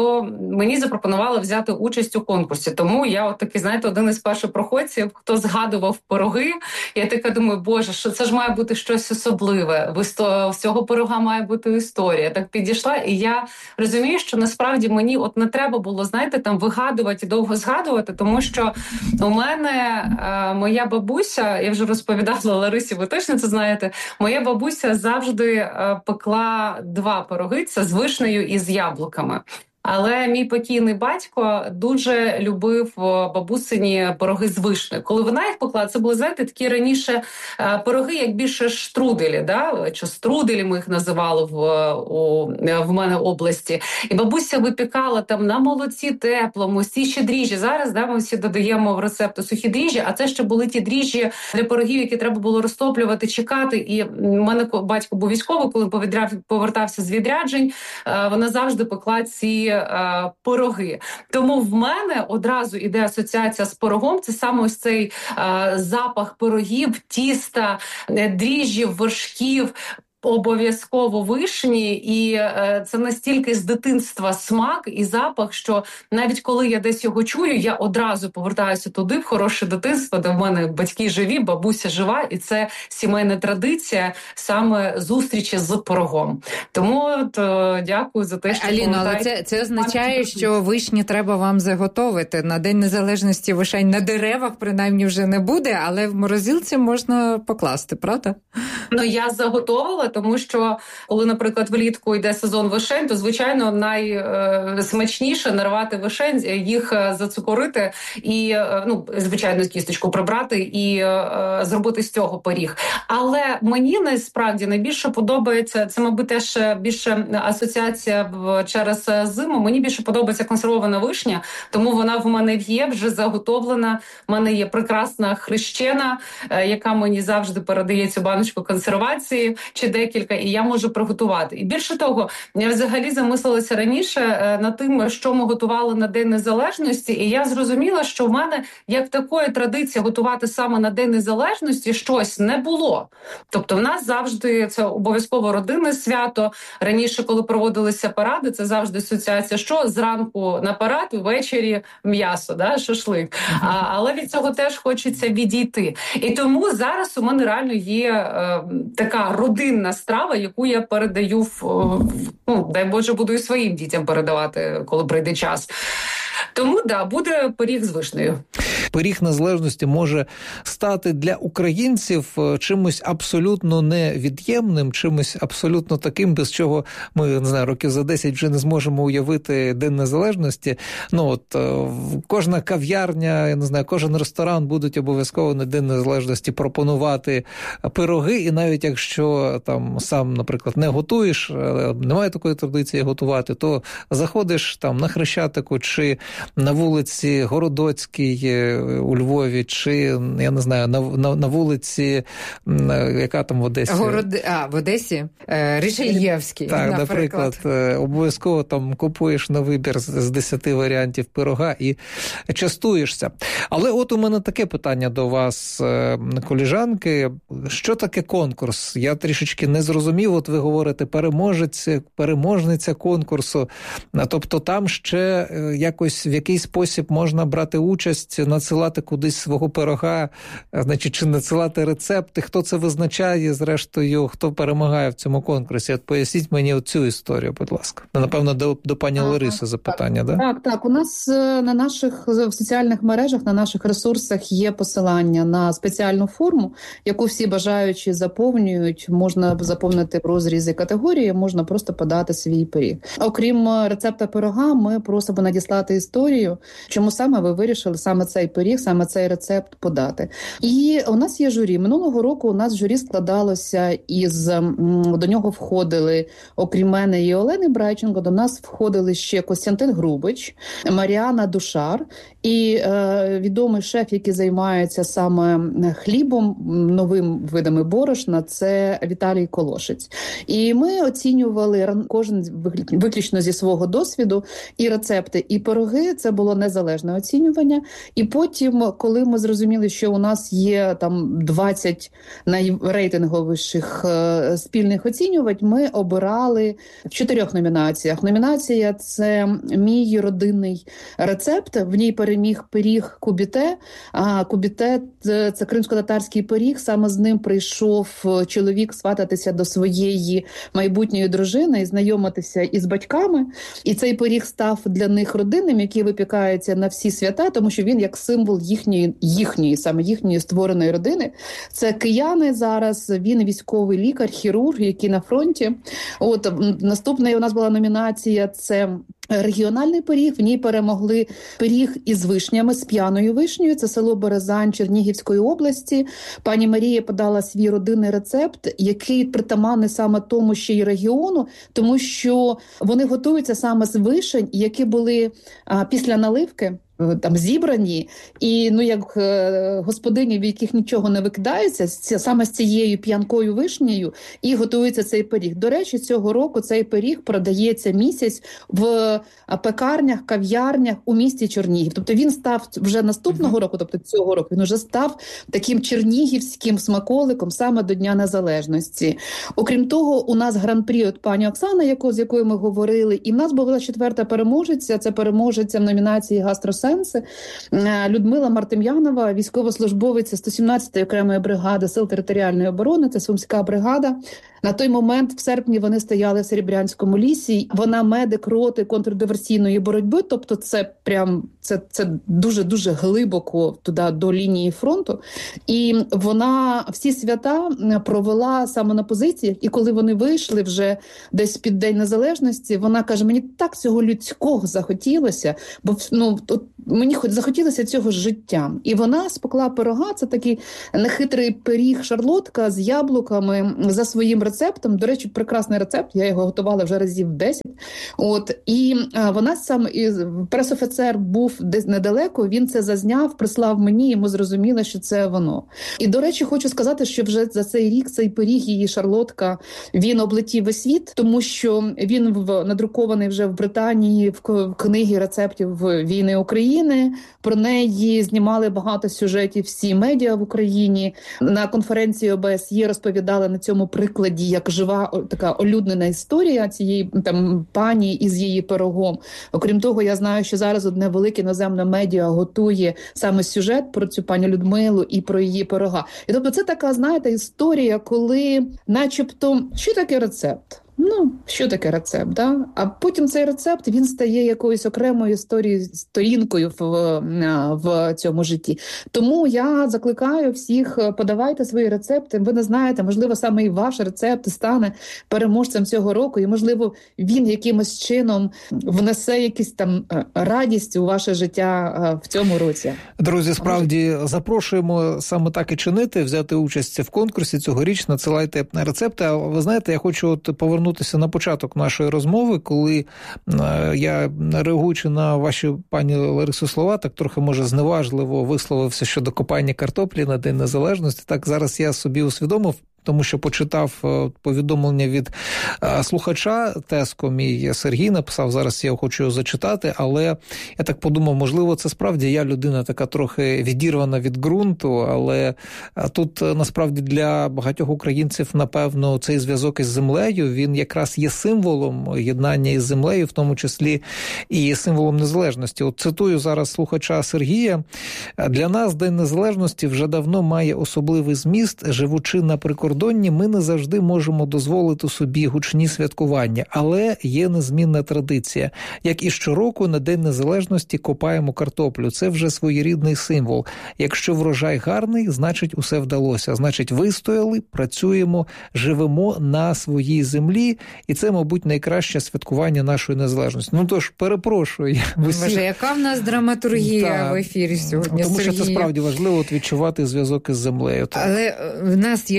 мені запропонували взяти участь у конкурсі. Тому я от такий, знаєте, один із перших проходців, хто згадував пироги. Я така думаю, боже, що це ж має бути щось особливе. З цього пирога має бути історія. історія. Так підійшла, і я розумію, що насправді мені от не треба було, знаєте, там вигадувати і довго згадувати, тому що у мене моя бабуся, я вже розповідала Ларисі, ви точно це знаєте, моя бабуся завжди пекла 2 пироги, це з вишнею і з яблуками. Але мій покійний батько дуже любив бабусині пироги з вишнею. Коли вона їх пекла, це були, знаєте, такі раніше пироги, як більше штруделі, да? Чи струделі ми їх називали в мене області. І бабуся випікала там на молоці теплому, всі ще дріжджі. Зараз ми всі додаємо в рецепту сухі дріжджі, а це ще були ті дріжджі для пирогів, які треба було розтоплювати, чекати. І в мене батько був військовий, коли повертався з відряджень, вона завжди пекла ці пироги. Тому в мене одразу іде асоціація з пирогом. Це саме ось цей запах пирогів, тіста, дріжджів, вершків, обов'язково вишні, і це настільки з дитинства смак і запах, що навіть коли я десь його чую, я одразу повертаюся туди, в хороше дитинство, де в мене батьки живі, бабуся жива, і це сімейна традиція саме зустрічі з пирогом. Тому дякую за те, що Аліно, але це означає, що вишні треба вам заготовити. На День Незалежності вишень на деревах принаймні вже не буде, але в морозилці можна покласти, правда? Ну, я заготовила, тому що, коли, наприклад, влітку йде сезон вишень, то, звичайно, найсмачніше нарвати вишень, їх зацукорити і, звичайно, кісточку прибрати і зробити з цього пиріг. Але мені, насправді, найбільше подобається, це, мабуть, теж більше асоціація через зиму, мені більше подобається консервована вишня, тому вона в мене є, вже заготовлена. В мене є прекрасна хрещена, яка мені завжди передає цю баночку консервації, чи декілька, і я можу приготувати. І більше того, я взагалі замислилася раніше над тим, що ми готували на День Незалежності, і я зрозуміла, що в мене як такої традиції готувати саме на День Незалежності щось не було. Тобто в нас завжди це обов'язково родинне свято. Раніше, коли проводилися паради, це завжди асоціація, що зранку на парад, ввечері м'ясо, шашлик. Але від цього теж хочеться відійти. І тому зараз у мене реально є така родинна страва, яку я передаю, дай Боже, буду і своїм дітям передавати, коли прийде час. Тому, буде пиріг з вишнею. Пиріг незалежності може стати для українців чимось абсолютно невід'ємним, чимось абсолютно таким, без чого ми, не знаю, років за 10 вже не зможемо уявити День Незалежності. Кожна кав'ярня, я не знаю, кожен ресторан будуть обов'язково на День Незалежності пропонувати пироги, і навіть якщо там сам, наприклад, не готуєш, немає такої традиції готувати, то заходиш там на Хрещатику чи на вулиці Городоцькій у Львові, чи, я не знаю, на вулиці, яка там в Одесі? В Одесі? Ришельєвській, так, наприклад. Обов'язково там купуєш на вибір з 10 варіантів пирога і частуєшся. Але от у мене таке питання до вас, коліжанки. Що таке конкурс? Я трішечки не зрозумів. От ви говорите переможниця конкурсу. Тобто там ще якось в якийсь спосіб можна брати участь, надсилати кудись свого пирога, значить, чи надсилати рецепти, хто це визначає, зрештою, хто перемагає в цьому конкурсі. От поясніть мені цю історію, будь ласка. Напевно, до пані Лариси запитання, да? Так. У нас на наших в соціальних мережах, на наших ресурсах є посилання на спеціальну форму, яку всі бажаючі заповнюють. Можна заповнити в розрізі категорії, можна просто подати свій пиріг. Окрім рецепта пирога, ми просимо надіслати історію, чому саме ви вирішили саме цей пиріг, саме цей рецепт подати. І у нас є журі. Минулого року у нас журі складалося до нього входили, окрім мене і Олени Брайченко, до нас входили ще Костянтин Грубич, Маріана Душар і відомий шеф, який займається саме хлібом, новим видами борошна, це Віталій Колошець. І ми оцінювали кожен виключно зі свого досвіду і рецепти, і пироги. Це було незалежне оцінювання. І потім потім, коли ми зрозуміли, що у нас є там 20 найрейтинговіших спільних оцінювань, ми обирали в 4 номінаціях. Номінація – це «Мій родинний рецепт». В ній переміг пиріг кубіте. А кубіте – це кримсько-татарський пиріг. Саме з ним прийшов чоловік свататися до своєї майбутньої дружини і знайомитися із батьками. І цей пиріг став для них родинним, який випікається на всі свята, тому що він як символ їхньої створеної родини. Це кияни зараз, він військовий лікар, хірург, який на фронті. От наступна у нас була номінація – це регіональний пиріг. В ній перемогли пиріг із вишнями, з п'яною вишнею. Це село Березань Чернігівської області. Пані Марія подала свій родинний рецепт, який притаманний саме тому ще й регіону, тому що вони готуються саме з вишень, які були після наливки там зібрані, і як господині, в яких нічого не викидається, саме з цією п'янкою вишнею і готується цей пиріг. До речі, цього року цей пиріг продається місяць в пекарнях, кав'ярнях у місті Чернігів. Тобто він став вже наступного року, тобто цього року, він вже став таким чернігівським смаколиком саме до Дня Незалежності. Окрім того, у нас гран-прі от пані Оксана, з якою ми говорили, і в нас була 4-та переможеця, це переможеця в номінації «Гастросенси» Людмила Мартем'янова, військовослужбовиця 117-ї окремої бригади Сил територіальної оборони, це Сумська бригада. На той момент, в серпні, вони стояли в Серебрянському лісі. Вона медик роти контрдиверсійної боротьби, тобто це дуже-дуже глибоко туди до лінії фронту. І вона всі свята провела саме на позиціях. І коли вони вийшли вже десь під День Незалежності, вона каже, мені так цього людського захотілося, бо мені захотілося цього життя. І вона спекла пирога, це такий нехитрий пиріг шарлотка з яблуками за своїм рецептом. До речі, прекрасний рецепт, я його готувала вже разів 10. І вона сам, пресофіцер був десь недалеко, він це зазняв, прислав мені, і ми зрозуміли, що це воно. І, до речі, хочу сказати, що вже за цей рік цей пиріг, її шарлотка, він облетів весь світ, тому що він надрукований вже в Британії в книгі рецептів війни України. Про неї знімали багато сюжетів всі медіа в Україні. На конференції ОБСЄ розповідали на цьому прикладі, як жива така олюднена історія цієї там пані із її пирогом. Окрім того, я знаю, що зараз одне велике іноземне медіа готує саме сюжет про цю пані Людмилу і про її пирога. І тобто це така, знаєте, історія, коли начебто, що таке рецепт? Що таке рецепт, да? А потім цей рецепт, він стає якоюсь окремою сторінкою в цьому житті. Тому я закликаю всіх, подавайте свої рецепти. Ви не знаєте, можливо, саме і ваш рецепт стане переможцем цього року, і, можливо, він якимось чином внесе якусь там радість у ваше життя в цьому році. Друзі, справді запрошуємо саме так і чинити, взяти участь в конкурсі цьогоріч, надсилайте рецепти. А ви знаєте, я хочу повернутися на початок нашої розмови, коли я, реагуючи на ваші, пані Ларисо, слова, так трохи, може, зневажливо висловився щодо копання картоплі на День Незалежності. Так зараз я собі усвідомив, тому що почитав повідомлення від слухача, тезко мій Сергій написав, зараз я хочу його зачитати, але я так подумав, можливо, це справді я людина така трохи відірвана від ґрунту, але тут насправді для багатьох українців, напевно, цей зв'язок із землею, він якраз є символом єднання із землею, в тому числі і символом незалежності. От цитую зараз слухача Сергія. Для нас День Незалежності вже давно має особливий зміст, живучи на прикордонні, ми не завжди можемо дозволити собі гучні святкування, але є незмінна традиція. Як і щороку на День Незалежності копаємо картоплю. Це вже своєрідний символ. Якщо врожай гарний, значить усе вдалося. Значить вистояли, працюємо, живемо на своїй землі. І це, мабуть, найкраще святкування нашої незалежності. Тож, перепрошую. Боже, яка в нас драматургія в ефірі сьогодні, тому Сергій. що це справді важливо відчувати зв'язок із землею. Але в нас є ще одна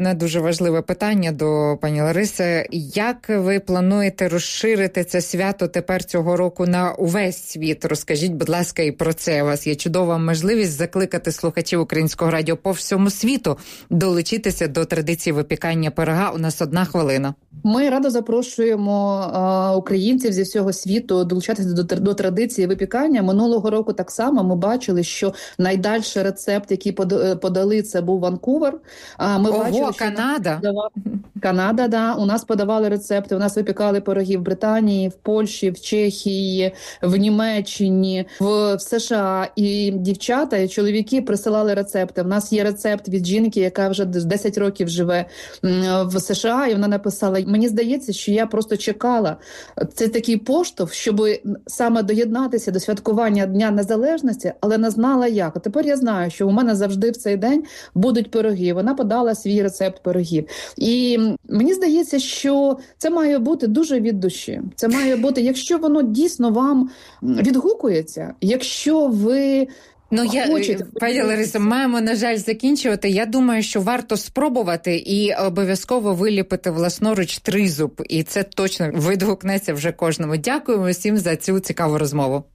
одне дуже важливе питання до пані Лариси. Як ви плануєте розширити це свято тепер цього року на увесь світ? Розкажіть, будь ласка, і про це. У вас є чудова можливість закликати слухачів Українського радіо по всьому світу долучитися до традиції випікання пирога. У нас 1 хвилина. Ми радо запрошуємо українців зі всього світу долучатися до традиції випікання. Минулого року так само ми бачили, що найдальший рецепт, який подали, це був Ванкувер. Ми бачили, що Канада. Канада, да. У нас подавали рецепти, у нас випікали пироги в Британії, в Польщі, в Чехії, в Німеччині, в США. І дівчата, і чоловіки присилали рецепти. У нас є рецепт від жінки, яка вже 10 років живе в США, і вона написала: мені здається, що я просто чекала. Це такий поштовх, щоб саме доєднатися до святкування Дня Незалежності, але не знала як. А тепер я знаю, що у мене завжди в цей день будуть пироги. Вона подала свій рецепт пирогів. І мені здається, що це має бути дуже від душі. Це має бути, якщо воно дійсно вам відгукується, якщо ви... Пані Ларисо, маємо, на жаль, закінчувати. Я думаю, що варто спробувати і обов'язково виліпити власноруч тризуб. І це точно відгукнеться вже кожному. Дякуємо всім за цю цікаву розмову.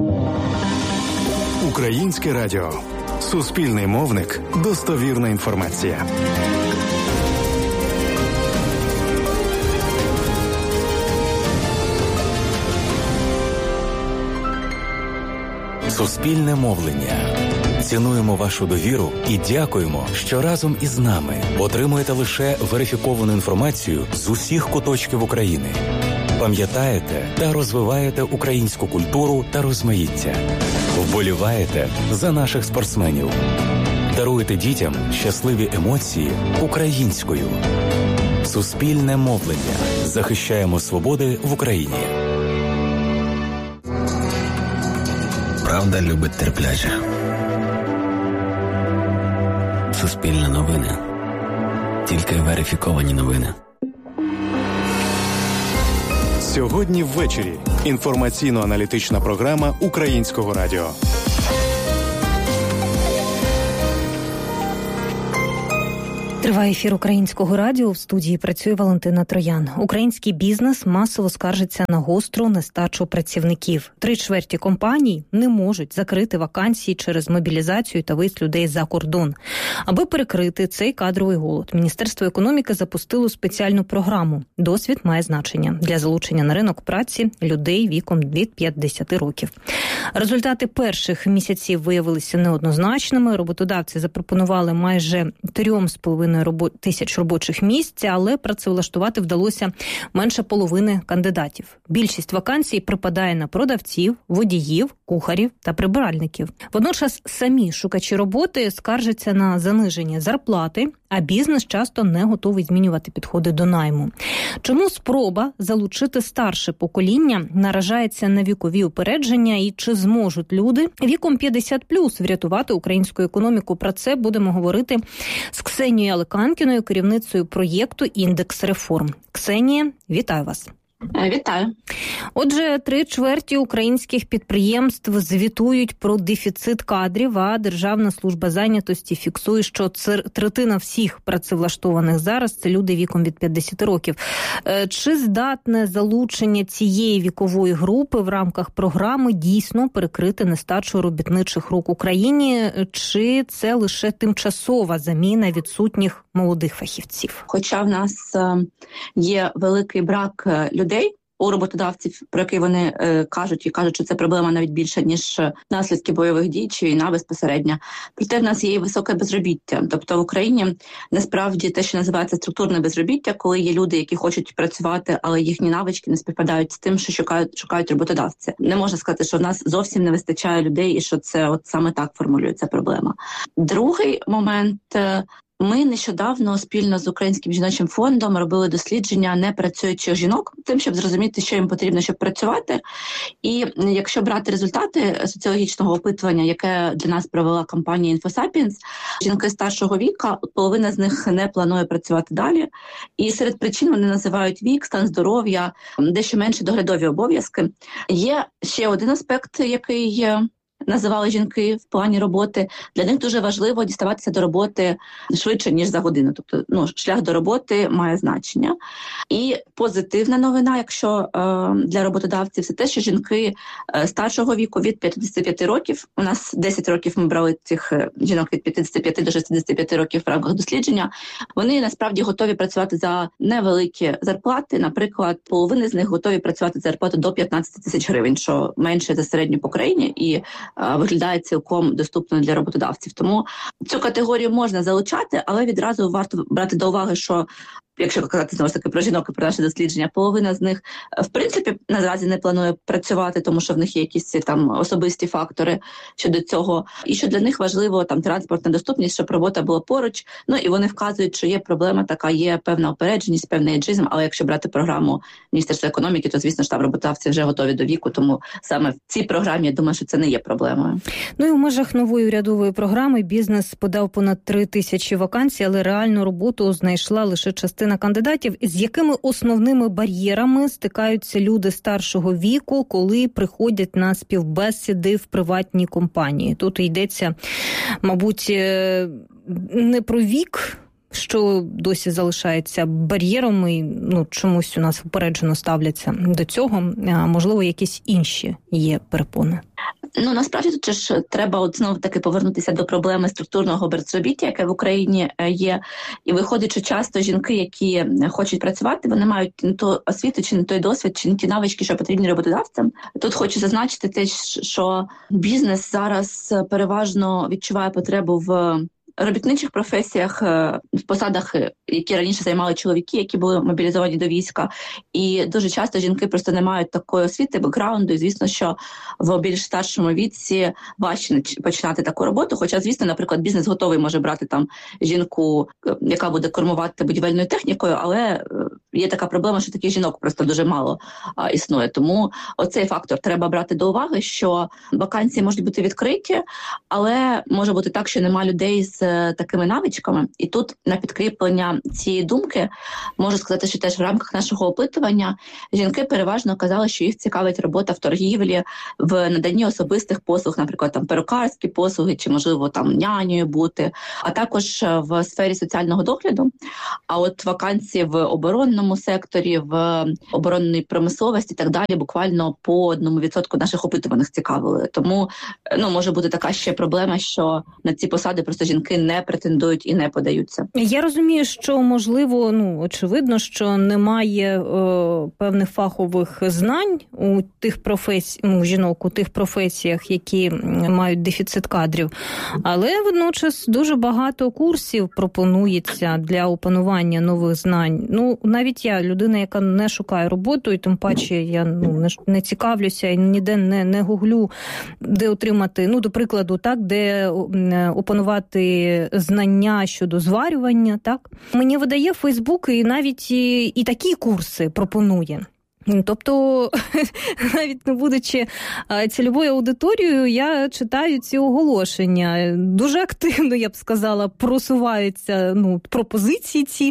Українське радіо. Суспільний мовник. Достовірна інформація. Суспільне мовлення. Цінуємо вашу довіру і дякуємо, що разом із нами отримуєте лише верифіковану інформацію з усіх куточків України. Пам'ятаєте та розвиваєте українську культуру та розмаїття. Вболіваєте за наших спортсменів. Даруєте дітям щасливі емоції українською. Суспільне мовлення. Захищаємо свободи в Україні. Правда любить терпляче. Суспільне новини. Тільки верифіковані новини. Сьогодні ввечері. Інформаційно-аналітична програма Українського радіо. Триває ефір Українського радіо. В студії працює Валентина Троян. Український бізнес масово скаржиться на гостру нестачу працівників. 3/4 компаній не можуть закрити вакансії через мобілізацію та виїзд людей за кордон. Аби перекрити цей кадровий голод, Міністерство економіки запустило спеціальну програму «Досвід має значення» для залучення на ринок праці людей віком від 50 років. Результати перших місяців виявилися неоднозначними. Роботодавці запропонували майже 3,5 тисяч робочих місць, але працевлаштувати вдалося менше половини кандидатів. Більшість вакансій припадає на продавців, водіїв, кухарів та прибиральників. Водночас самі шукачі роботи скаржаться на заниження зарплати, а бізнес часто не готовий змінювати підходи до найму. Чому спроба залучити старше покоління наражається на вікові упередження і чи зможуть люди віком 50+ врятувати українську економіку? Про це будемо говорити з Ксенією Алеканкіною, керівницею проєкту «Індекс реформ». Ксенія, вітаю вас. Вітаю. Отже, 3/4 українських підприємств звітують про дефіцит кадрів, а Державна служба зайнятості фіксує, що третина всіх працевлаштованих зараз – це люди віком від 50 років. Чи здатне залучення цієї вікової групи в рамках програми дійсно перекрити нестачу робітничих рук в Україні, чи це лише тимчасова заміна відсутніх молодих фахівців? Хоча в нас є великий брак людей у роботодавців, про який вони кажуть, що це проблема навіть більша, ніж наслідки бойових дій чи війна безпосередньо. Проте в нас є і високе безробіття. Тобто в Україні насправді те, що називається структурне безробіття, коли є люди, які хочуть працювати, але їхні навички не співпадають з тим, що шукають роботодавці. Не можна сказати, що в нас зовсім не вистачає людей і що це от саме так формулюється проблема. Другий момент – ми нещодавно спільно з Українським жіночим фондом робили дослідження непрацюючих жінок, тим, щоб зрозуміти, що їм потрібно, щоб працювати. І якщо брати результати соціологічного опитування, яке для нас провела компанія InfoSapiens, жінки старшого віка, половина з них не планує працювати далі. І серед причин вони називають вік, стан здоров'я, дещо менше доглядові обов'язки. Є ще один аспект, який називали жінки в плані роботи. Для них дуже важливо діставатися до роботи швидше, ніж за годину. Тобто, шлях до роботи має значення. І позитивна новина, якщо для роботодавців, це те, що жінки старшого віку від 55 років, у нас 10 років ми брали цих жінок від 55 до 65 років в рамках дослідження, вони насправді готові працювати за невеликі зарплати. Наприклад, половина з них готові працювати за зарплату до 15 тисяч гривень, що менше за середню по країні і виглядає цілком доступною для роботодавців. Тому цю категорію можна залучати, але відразу варто брати до уваги, що якщо казати знову ж таки про жінок і про наше дослідження, половина з них в принципі наразі не планує працювати, тому що в них є якісь там особисті фактори щодо цього, і що для них важливо там транспортна доступність, щоб робота була поруч. І вони вказують, що є проблема така, є певна опередженість, певний еджизм, але якщо брати програму Міністерства економіки, то звісно ж там роботодавці вже готові до віку, тому саме в цій програмі я думаю, що це не є проблемою. І у межах нової урядової програми бізнес подав понад 3 тисячі вакансій, але реальну роботу знайшла лише частина кандидатів. З якими основними бар'єрами стикаються люди старшого віку, коли приходять на співбесіди в приватні компанії? Тут йдеться, мабуть, не про вік, що досі залишається бар'єром і чомусь у нас упереджено ставляться до цього, а можливо якісь інші є перепони. Насправді тут ж треба знову таки повернутися до проблеми структурного безробіття, яке в Україні є. І виходить, що часто жінки, які хочуть працювати, вони мають не ту освіту, чи не той досвід, чи не ті навички, що потрібні роботодавцям. Тут хочу зазначити те, що бізнес зараз переважно відчуває потребу в робітничих професіях, в посадах, які раніше займали чоловіки, які були мобілізовані до війська. І дуже часто жінки просто не мають такої освіти, бекграунду. І звісно, що в більш старшому віці важче починати таку роботу. Хоча, звісно, наприклад, бізнес готовий може брати там жінку, яка буде кормувати будівельною технікою, але є така проблема, що таких жінок просто дуже мало існує. Тому оцей фактор треба брати до уваги, що вакансії можуть бути відкриті, але може бути так, що немає людей з такими навичками. І тут на підкріплення цієї думки можу сказати, що теж в рамках нашого опитування жінки переважно казали, що їх цікавить робота в торгівлі, в наданні особистих послуг, наприклад, там перукарські послуги, чи, можливо, там нянею бути, а також в сфері соціального догляду. А от вакансії в оборонному секторі, в оборонній промисловості і так далі буквально по 1% наших опитуваних цікавили. Тому, може бути така ще проблема, що на ці посади просто жінки не претендують і не подаються. Я розумію, що, можливо, очевидно, що немає певних фахових знань у тих жінок у тих професіях, які мають дефіцит кадрів, але водночас дуже багато курсів пропонується для опанування нових знань. Навіть я, людина, яка не шукає роботу, і тим паче я не цікавлюся і ніде не гуглю, де отримати, до прикладу, так, де опанувати знання щодо зварювання, так. Мені видає Фейсбук і навіть і такі курси пропонує. Тобто, навіть не будучи цільовою аудиторією, я читаю ці оголошення. Дуже активно, я б сказала, просуваються пропозиції ці.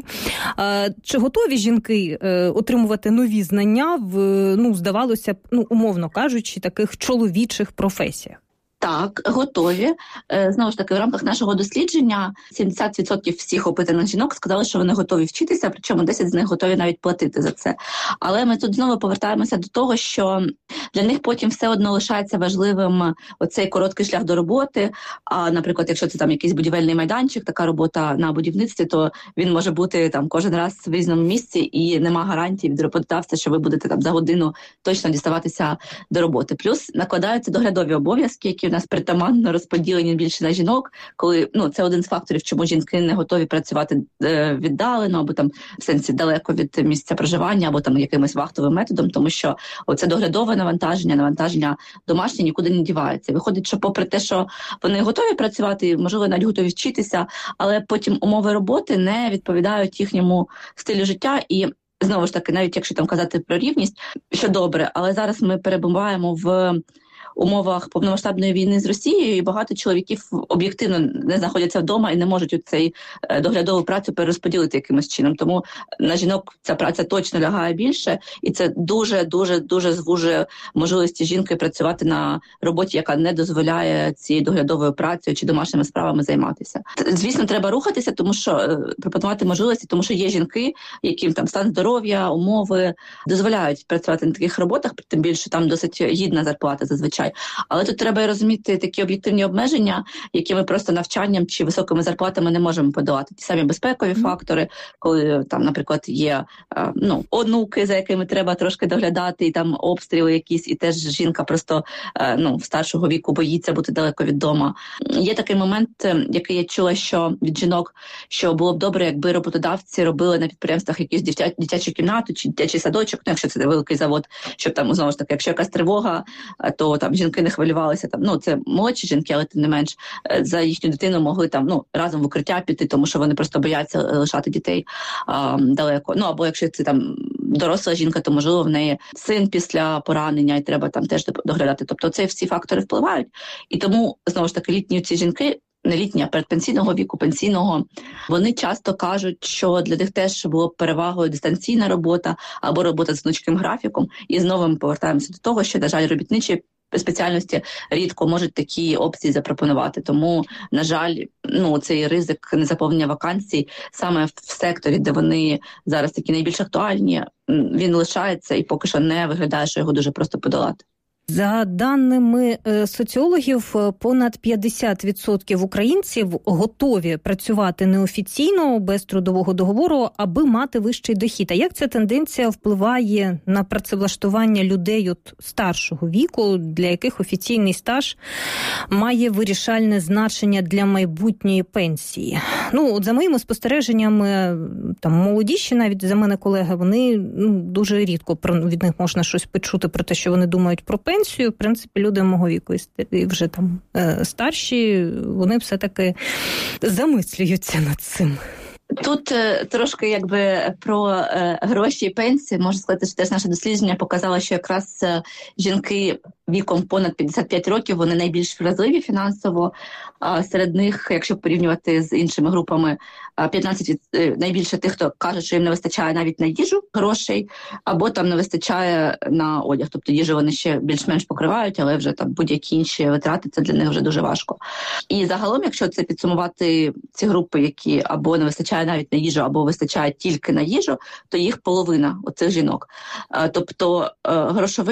Чи готові жінки отримувати нові знання в, здавалося б, умовно кажучи, таких чоловічих професіях? Так, готові. Знову ж таки, в рамках нашого дослідження 70% всіх опитаних жінок сказали, що вони готові вчитися, причому 10 з них готові навіть платити за це. Але ми тут знову повертаємося до того, що для них потім все одно лишається важливим оцей короткий шлях до роботи. А, наприклад, якщо це там якийсь будівельний майданчик, така робота на будівництві, то він може бути там кожен раз в різному місці і нема гарантії від роботодавця, що ви будете там за годину точно діставатися до роботи. Плюс накладаються доглядові обов'язки, які в нас притаманно розподілені більше на жінок, коли це один з факторів, чому жінки не готові працювати віддалено або там в сенсі далеко від місця проживання, або там якимось вахтовим методом, тому що оце доглядове навантаження домашнє нікуди не дівається. Виходить, що попри те, що вони готові працювати, можливо, навіть готові вчитися, але потім умови роботи не відповідають їхньому стилю життя. І знову ж таки, навіть якщо там казати про рівність, що добре, але зараз ми перебуваємо в умовах повномасштабної війни з Росією, і багато чоловіків об'єктивно не знаходяться вдома і не можуть у цей доглядову працю перерозподілити якимось чином. Тому на жінок ця праця точно лягає більше, і це дуже звужує можливості жінки працювати на роботі, яка не дозволяє цією доглядовою працею чи домашніми справами займатися. Звісно, треба рухатися, тому що пропонувати можливості, тому що є жінки, яким там стан здоров'я, умови дозволяють працювати на таких роботах, тим більше там досить гідна зарплата зазвичай. Але тут треба розуміти такі об'єктивні обмеження, які ми просто навчанням чи високими зарплатами не можемо подолати. Ті самі безпекові фактори, коли там, наприклад, є онуки, за якими треба трошки доглядати, і там обстріли якісь, і теж жінка просто старшого віку боїться бути далеко від дома. Є такий момент, який я чула, що від жінок, що було б добре, якби роботодавці робили на підприємствах якусь дитячу кімнату чи дитячий садочок, якщо це великий завод, щоб там, знову ж таки, якщо якась тривога, то там жінки не хвилювалися, там, це молодші жінки, але тим не менш, за їхню дитину могли там, разом в укриття піти, тому що вони просто бояться лишати дітей далеко. Або якщо це там доросла жінка, то, можливо, в неї син після поранення, і треба там теж доглядати. Тобто це всі фактори впливають. І тому, знову ж таки, літні ці жінки, не літні, а передпенсійного віку, пенсійного, вони часто кажуть, що для них теж було б перевагою дистанційна робота або робота з гнучким графіком. І знову ми повертаємося до того, що, на жаль, робітничі спеціальності рідко можуть такі опції запропонувати. Тому, на жаль, цей ризик незаповнення вакансій саме в секторі, де вони зараз такі найбільш актуальні, він лишається і поки що не виглядає, що його дуже просто подолати. За даними соціологів, понад 50% українців готові працювати неофіційно, без трудового договору, аби мати вищий дохід. А як ця тенденція впливає на працевлаштування людей старшого віку, для яких офіційний стаж має вирішальне значення для майбутньої пенсії? За моїми спостереженнями, там молодіші, навіть за мене колеги, вони дуже рідко від них можна щось почути про те, що вони думають про пенсію. В принципі, люди мого віку і вже там старші, вони все-таки замислюються над цим. Тут трошки про гроші і пенсії. Можу сказати, що теж наше дослідження показало, що якраз жінки віком понад 55 років, вони найбільш вразливі фінансово. Серед них, якщо порівнювати з іншими групами, 15 найбільше тих, хто каже, що їм не вистачає навіть на їжу грошей, або там не вистачає на одяг. Тобто їжу вони ще більш-менш покривають, але вже там будь-які інші витрати, це для них вже дуже важко. І загалом, якщо це підсумувати ці групи, які або не вистачає навіть на їжу, або вистачає тільки на їжу, то їх половина оцих жінок. Тобто грошовий